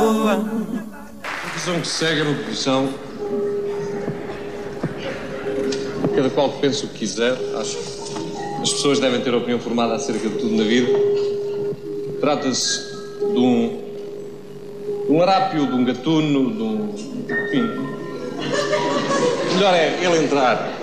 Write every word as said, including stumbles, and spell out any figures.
rua. A visão que segue é uma posição. Cada qual que pense o que quiser. Acho que as pessoas devem ter opinião formada acerca de tudo na vida. Trata-se de um. de um larápio, de um gatuno, de um. Enfim. Melhor é ele entrar.